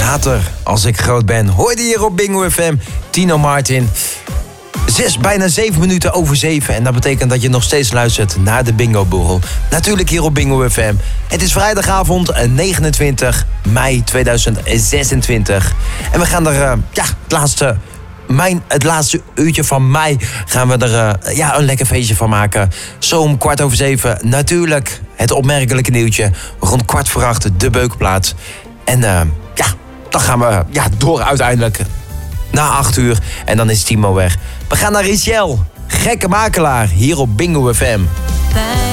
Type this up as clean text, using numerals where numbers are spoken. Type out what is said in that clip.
Later, als ik groot ben, hoorde hier op Bingo FM Tino Martin. Bijna 7 minuten over 7. En dat betekent dat je nog steeds luistert naar de Bingo Borrel. Natuurlijk hier op Bingo FM. Het is vrijdagavond 29 mei 2026. En we gaan er het laatste uurtje van mei gaan we er een lekker feestje van maken. Zo om 7:15 natuurlijk het opmerkelijke nieuwtje. Rond 7:15 de beukplaat. En dan gaan we door uiteindelijk na 8 uur. En dan is Timo weg. We gaan naar Richelle, gekke makelaar, hier op Bingo FM.